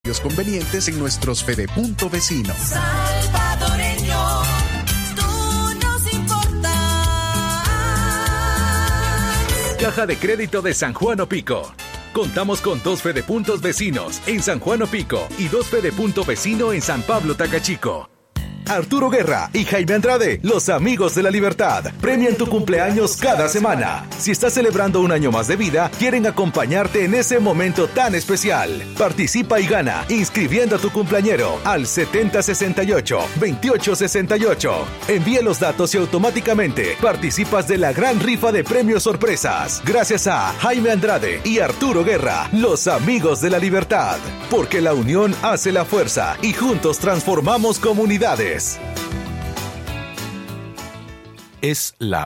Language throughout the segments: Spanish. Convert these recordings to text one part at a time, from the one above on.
convenientes en nuestros Fedepunto vecinos. Salvadoreño, tú nos importas. Caja de Crédito de San Juan Opico. Contamos con 2 Fedepuntos vecinos en San Juan Opico y 2 Fedepunto vecino en San Pablo Tacachico. Arturo Guerra y Jaime Andrade, los amigos de la libertad, premian tu cumpleaños cada semana. Si estás celebrando un año más de vida, quieren acompañarte en ese momento tan especial. Participa y gana inscribiendo a tu cumpleañero al 7068-2868. Envía los datos y automáticamente participas de la gran rifa de premios sorpresas. Gracias a Jaime Andrade y Arturo Guerra, los amigos de la libertad. Porque la unión hace la fuerza y juntos transformamos comunidades. Es la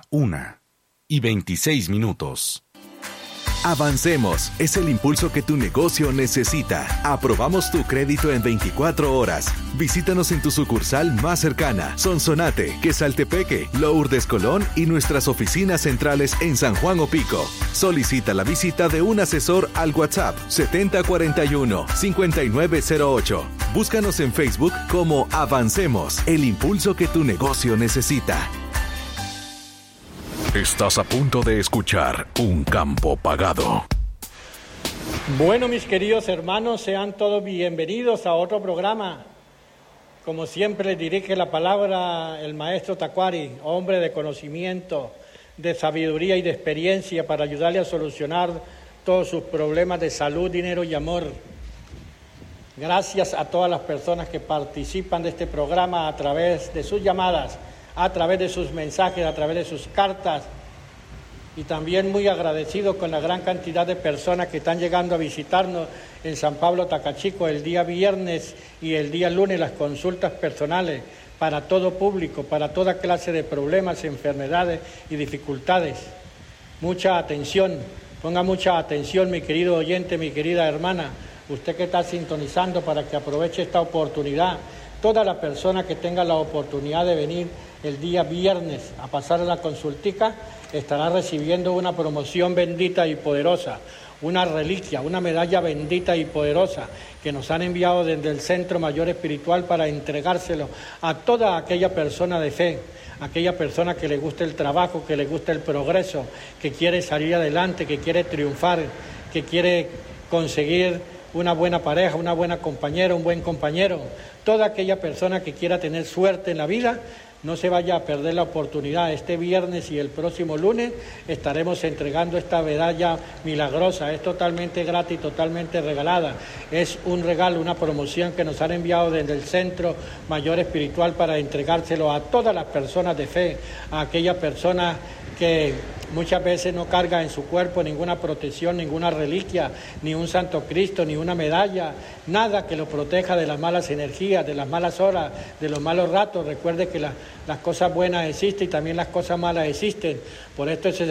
1:26. Avancemos es el impulso que tu negocio necesita. Aprobamos tu crédito en 24 horas. Visítanos en tu sucursal más cercana, Sonsonate, Quesaltepeque, Lourdes Colón y nuestras oficinas centrales en San Juan Opico. Solicita la visita de un asesor al WhatsApp 7041-5908. Búscanos en Facebook como Avancemos, el impulso que tu negocio necesita. Estás a punto de escuchar Un Campo Pagado. Bueno, mis queridos hermanos, sean todos bienvenidos a otro programa. Como siempre les dirige la palabra el maestro Tacuari, hombre de conocimiento, de sabiduría y de experiencia para ayudarle a solucionar todos sus problemas de salud, dinero y amor. Gracias a todas las personas que participan de este programa a través de sus llamadas, a través de sus mensajes, a través de sus cartas, y también muy agradecido con la gran cantidad de personas que están llegando a visitarnos en San Pablo Tacachico el día viernes y el día lunes, las consultas personales para todo público, para toda clase de problemas, enfermedades y dificultades. Mucha atención, ponga mucha atención, mi querido oyente, mi querida hermana, usted que está sintonizando para que aproveche esta oportunidad. Toda la persona que tenga la oportunidad de venir el día viernes a pasar a la consultica estará recibiendo una promoción bendita y poderosa, una reliquia, una medalla bendita y poderosa que nos han enviado desde el Centro Mayor Espiritual para entregárselo a toda aquella persona de fe, aquella persona que le gusta el trabajo, que le gusta el progreso, que quiere salir adelante, que quiere triunfar, que quiere conseguir una buena pareja, una buena compañera, un buen compañero. Toda aquella persona que quiera tener suerte en la vida, no se vaya a perder la oportunidad. Este viernes y el próximo lunes estaremos entregando esta medalla milagrosa. Es totalmente gratis, totalmente regalada. Es un regalo, una promoción que nos han enviado desde el Centro Mayor Espiritual para entregárselo a todas las personas de fe, a aquellas personas que muchas veces no carga en su cuerpo ninguna protección, ninguna reliquia, ni un Santo Cristo, ni una medalla, nada que lo proteja de las malas energías, de las malas horas, de los malos ratos. Recuerde que las cosas buenas existen y también las cosas malas existen. Por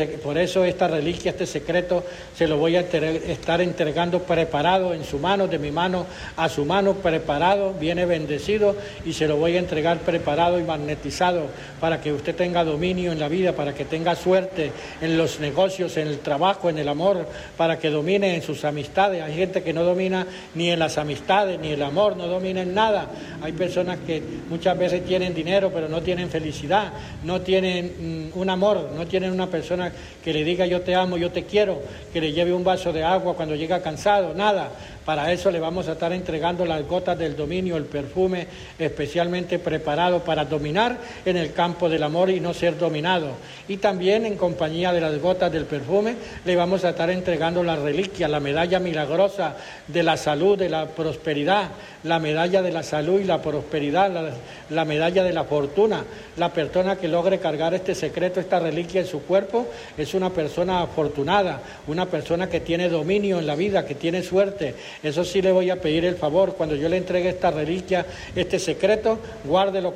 eso esta reliquia, este secreto, se lo voy a estar entregando preparado en su mano, de mi mano a su mano, preparado, viene bendecido, y se lo voy a entregar preparado y magnetizado para que usted tenga dominio en la vida, para que tenga suerte en los negocios, en el trabajo, en el amor, para que domine en sus amistades. Hay gente que no domina ni en las amistades, ni el amor, no domina en nada. Hay personas que muchas veces tienen dinero, pero no tienen felicidad, no tienen un amor, no tienen una persona que le diga yo te amo, yo te quiero, que le lleve un vaso de agua cuando llega cansado, nada. Para eso le vamos a estar entregando las gotas del dominio, el perfume especialmente preparado para dominar en el campo del amor y no ser dominado. Y también en compañía de las gotas del perfume le vamos a estar entregando la reliquia, la medalla milagrosa de la salud, de la prosperidad, la medalla de la salud y la prosperidad, la medalla de la fortuna. La persona que logre cargar este secreto, esta reliquia en su cuerpo, es una persona afortunada, una persona que tiene dominio en la vida, que tiene suerte. Eso sí le voy a pedir el favor, cuando yo le entregue esta reliquia, este secreto, guárdelo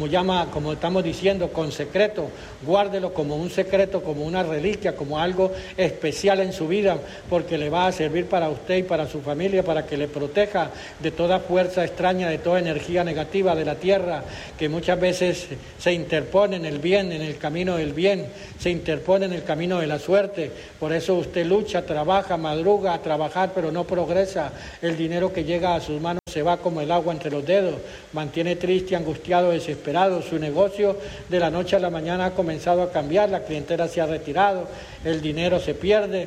como estamos diciendo, con secreto, guárdelo como un secreto, como una reliquia, como algo especial en su vida, porque le va a servir para usted y para su familia, para que le proteja de toda fuerza extraña, de toda energía negativa de la tierra, que muchas veces se interpone en el bien, en el camino del bien, se interpone en el camino de la suerte. Por eso usted lucha, trabaja, madruga a trabajar, pero no progresa. El dinero que llega a sus manos se va como el agua entre los dedos, mantiene triste, angustiado, desesperado, su negocio de la noche a la mañana ha comenzado a cambiar, la clientela se ha retirado, el dinero se pierde.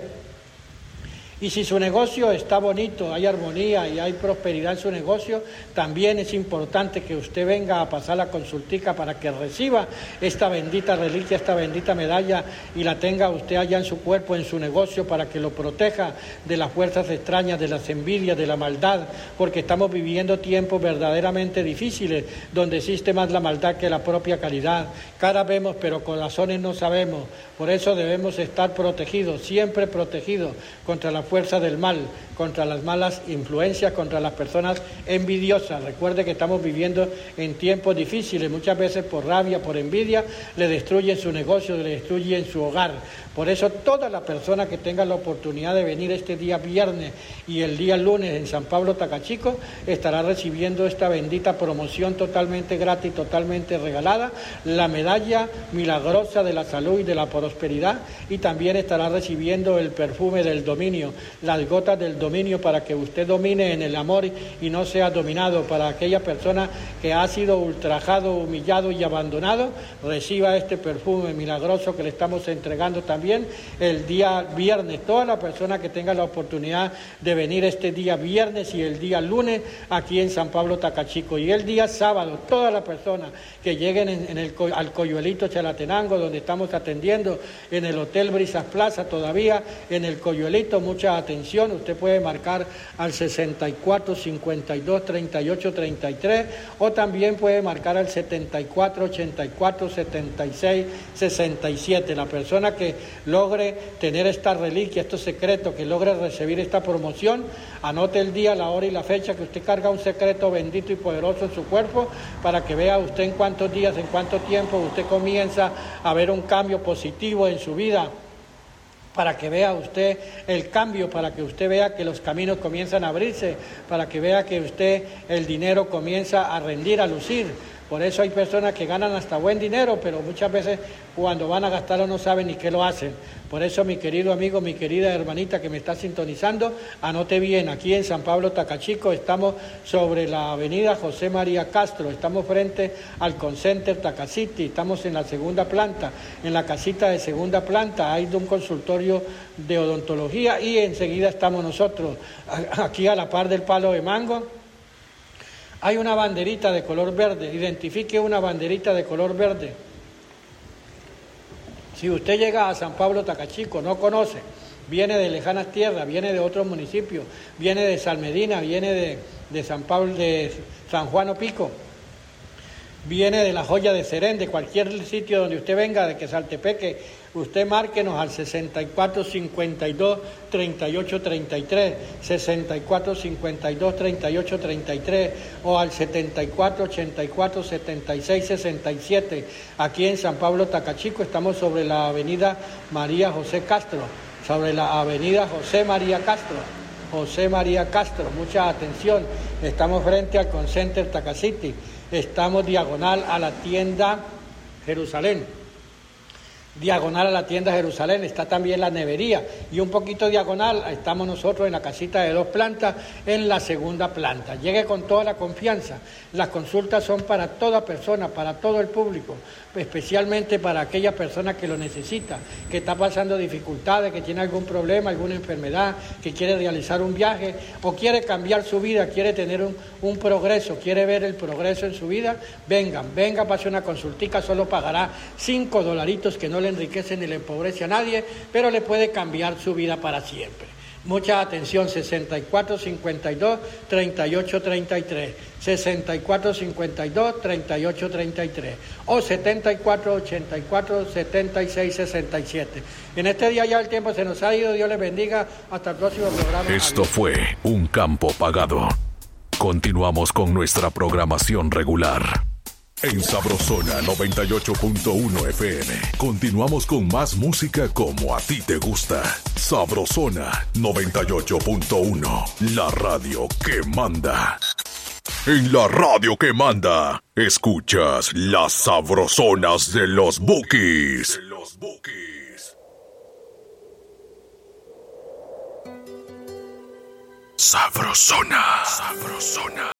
Y si su negocio está bonito, hay armonía y hay prosperidad en su negocio, también es importante que usted venga a pasar la consultica para que reciba esta bendita reliquia, esta bendita medalla y la tenga usted allá en su cuerpo, en su negocio, para que lo proteja de las fuerzas extrañas, de las envidias, de la maldad, porque estamos viviendo tiempos verdaderamente difíciles, donde existe más la maldad que la propia caridad. Caras vemos, pero corazones no sabemos. Por eso debemos estar protegidos, siempre protegidos contra la fuerza del mal, contra las malas influencias, contra las personas envidiosas. Recuerde que estamos viviendo en tiempos difíciles, muchas veces por rabia, por envidia, le destruyen su negocio, le destruyen su hogar. Por eso toda la persona que tenga la oportunidad de venir este día viernes y el día lunes en San Pablo Tacachico estará recibiendo esta bendita promoción totalmente gratis, totalmente regalada, la medalla milagrosa de la salud y de la prosperidad, y también estará recibiendo el perfume del dominio, las gotas del dominio, para que usted domine en el amor y no sea dominado. Para aquella persona que ha sido ultrajado, humillado y abandonado, reciba este perfume milagroso que le estamos entregando también el día viernes. Toda la persona que tenga la oportunidad de venir este día viernes y el día lunes aquí en San Pablo Tacachico, y el día sábado, toda la persona que lleguen al Coyuelito Chalatenango, donde estamos atendiendo en el Hotel Brisas Plaza, todavía en el Coyuelito. Mucha atención, usted puede marcar al 64 52 38 33 o también puede marcar al 74 84 76 67. La persona que logre tener esta reliquia, estos secretos, que logre recibir esta promoción, anote el día, la hora y la fecha, que usted carga un secreto bendito y poderoso en su cuerpo, para que vea usted en cuántos días, en cuánto tiempo usted comienza a ver un cambio positivo en su vida, para que vea usted el cambio, para que usted vea que los caminos comienzan a abrirse, para que vea que usted el dinero comienza a rendir, a lucir. Por eso hay personas que ganan hasta buen dinero, pero muchas veces cuando van a gastarlo no saben ni qué lo hacen. Por eso, mi querido amigo, mi querida hermanita que me está sintonizando, anote bien, aquí en San Pablo Tacachico estamos sobre la avenida José María Castro, estamos frente al Concenter Tacacity, estamos en la segunda planta, en la casita de segunda planta hay un consultorio de odontología y enseguida estamos nosotros, aquí a la par del Palo de Mango. Hay una banderita de color verde, identifique una banderita de color verde. Si usted llega a San Pablo Tacachico, no conoce, viene de lejanas tierras, viene de otros municipios, viene de Salmedina, viene de San Pablo, de San Juan Opico, viene de la Joya de Serén, de cualquier sitio donde usted venga, de Quesaltepeque, usted márquenos al 64 52 38 33, 64 52 38 33 o al 74 84 76 67. Aquí en San Pablo Tacachico estamos sobre la avenida María José Castro, sobre la avenida José María Castro. José María Castro, mucha atención, estamos frente al Concenter Tacacity, estamos diagonal a la tienda Jerusalén. Diagonal a la tienda Jerusalén está también la nevería y un poquito diagonal estamos nosotros en la casita de 2 plantas en la segunda planta. Llegue con toda la confianza. Las consultas son para toda persona, para todo el público, especialmente para aquella persona que lo necesita, que está pasando dificultades, que tiene algún problema, alguna enfermedad, que quiere realizar un viaje o quiere cambiar su vida, quiere tener un progreso, quiere ver el progreso en su vida. Venga, pase una consultica, solo pagará $5 que no le enriquece ni le empobrece a nadie, pero le puede cambiar su vida para siempre. Mucha atención, 64 52 38 33, 64 52 38 33 o 74 84 76 67. En este día ya el tiempo se nos ha ido, Dios les bendiga, hasta el próximo programa. Esto Adiós. Fue Un Campo Pagado. Continuamos con nuestra programación regular. En Sabrosona 98.1 FM. Continuamos con más música como a ti te gusta. Sabrosona 98.1. La radio que manda. En la radio que manda, escuchas las sabrosonas de los Bukis. Sabrosona.